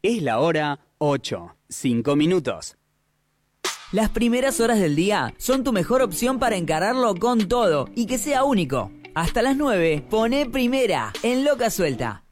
Es la hora 8, 5 minutos. Las primeras horas del día son tu mejor opción para encararlo con todo y que sea único. Hasta las 9, poné Primera en Loca Suelta.